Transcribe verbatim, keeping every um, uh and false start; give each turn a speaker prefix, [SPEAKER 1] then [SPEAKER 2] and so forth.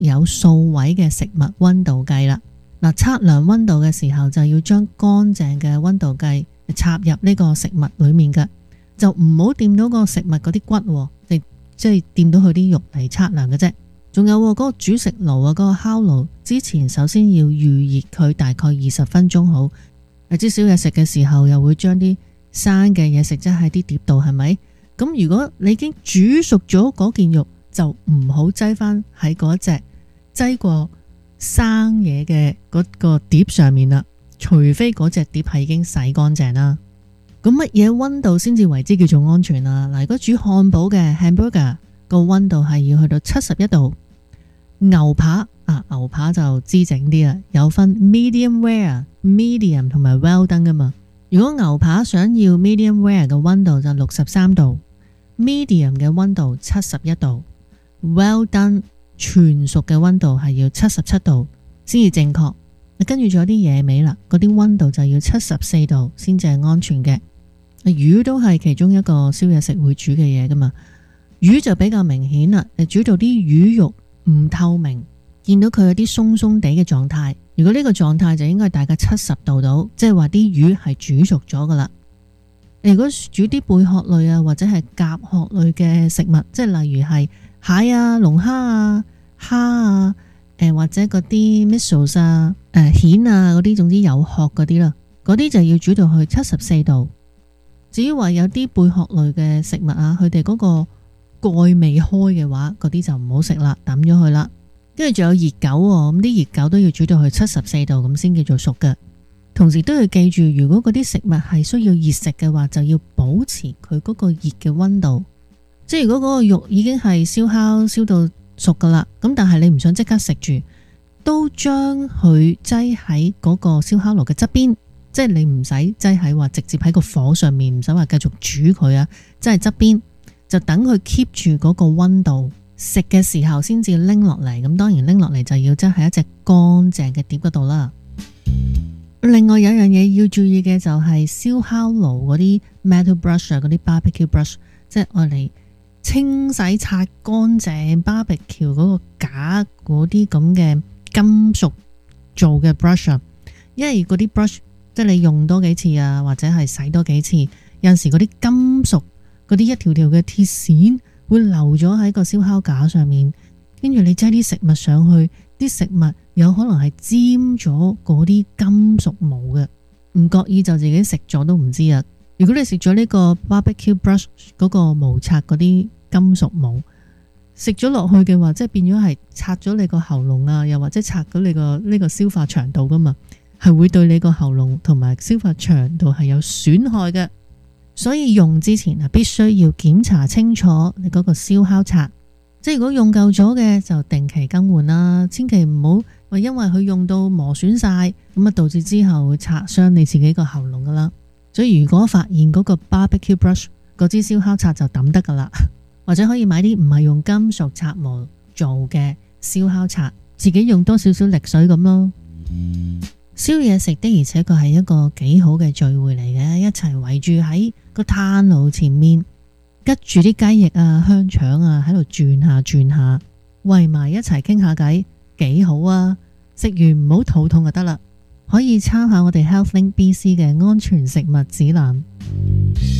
[SPEAKER 1] 有數位嘅食物溫度計啦。嗱，測量溫度嘅時候就要將乾淨嘅溫度計插入呢個食物裏面嘅，就唔好掂到個食物嗰啲骨，你即係掂到佢啲肉嚟測量嘅啫。仲有嗰個煮食爐啊，嗰個烤爐之前首先要預熱佢大概二十分鐘好。誒，啲燒嘢食嘅時候又會將啲生嘅嘢食即係啲碟度，係咪？咁如果你已經煮熟咗嗰件肉，就唔好擠翻喺嗰隻擠過生嘢嘅嗰個碟上面啦，除非嗰隻碟係已經洗乾淨啦。咁乜嘢溫度先至為之叫做安全啊？嗱，如果煮漢堡嘅 hamburger 個溫度係要去到七十一度，牛扒啊，牛扒就知整啲啦，有分 medium rare、medium 同埋 well done 噶嘛。如果牛扒想要 medium rare 嘅溫度就六十三度，medium 嘅溫度七十一度，well done 全熟嘅溫度係要七十七度先至正確。跟住仲有啲野味啦，嗰啲溫度就要七十四度先至係安全嘅。魚都係其中一個燒嘢食會煮嘅嘢噶嘛，魚就比較明顯啦，你煮到啲魚肉唔透明，見到佢有啲鬆鬆地嘅狀態。如果呢個狀態就應該係大概七十度到，即係話啲魚係煮熟咗噶啦。如果煮啲貝殼類啊，或者係甲殼類嘅食物，即係例如係蟹啊、龍蝦啊、蝦啊，誒、呃、或者嗰啲 mussels 啊、誒、呃、蜆啊嗰啲，總之有殼嗰啲啦，嗰啲就要煮到去七十四度。至於話有啲貝殼類嘅食物啊，佢哋嗰個蓋未開嘅話，嗰啲就唔好食啦，抌咗佢啦。跟住仲有熱狗喎，咁啲熱狗都要煮到去七十四度咁先叫做熟嘅。同時都要記住，如果嗰啲食物係需要熱食嘅話，就要保持佢嗰個熱嘅溫度。即係如果嗰個肉已經係燒烤燒到熟噶啦，咁但係你唔想即刻食住，都將佢擠喺嗰個燒烤爐嘅側邊，即係你唔使擠喺話直接喺個火上面，唔使話繼續煮佢啊，即係側邊就等佢 keep 住嗰個溫度，食嘅時候先至拎落嚟。咁當然拎落嚟就要擠喺一隻乾淨嘅碟嗰度啦。另外有樣嘢要注意嘅就係燒烤爐嗰啲 metal brush 啊，嗰啲 barbecue brush， 即係愛嚟清洗擦乾淨 barbecue 嗰個架嗰啲咁嘅金屬做嘅 brush 啊，因為嗰啲 brush 即係你用多幾次啊，或者係洗多幾次，有陣時嗰啲金屬嗰啲一條條嘅鐵線會留咗喺個燒烤架上面，跟住你擠啲食物上去，啲食物有可能係沾咗嗰啲金屬毛嘅，唔覺意就自己食咗都唔知啊！如果你食咗呢個 barbecue brush 嗰個毛刷嗰啲金屬毛，食咗落去嘅話，即係變咗係拆咗你個喉嚨啊，又或者拆咗你個呢個消化腸道噶嘛，係會對你個喉嚨同埋消化腸道係有損害嘅。所以用之前啊，必須要檢查清楚你嗰個燒烤刷，即係如果用夠咗嘅就定期更換啦，千祈唔好話因為佢用到磨損晒，咁啊導致之後會擦傷你自己個喉嚨噶啦。所以如果發現嗰個 barbecue brush 嗰支燒烤刷就抌得噶啦，或者可以買啲唔係用金屬刷毛做嘅燒烤刷，自己用多少少力水咁咯。燒嘢食的而且確係一個幾好嘅聚會嚟嘅，一齊圍住喺個炭爐前面，吉住啲雞翼啊、香腸啊喺度轉下轉下，圍埋一齊傾下偈，幾好啊！食完唔好肚痛就得啦。可以參考我哋 HealthLink B C 嘅安全食物指南。